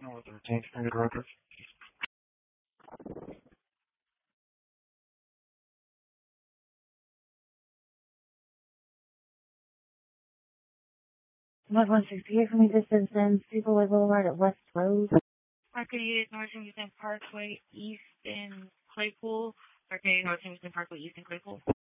with the retained finger director. 168 from me, distance and Steepleway Boulevard at West Road. Arcade North Houston Parkway East in Claypool. Arcade North Houston Parkway East in Claypool.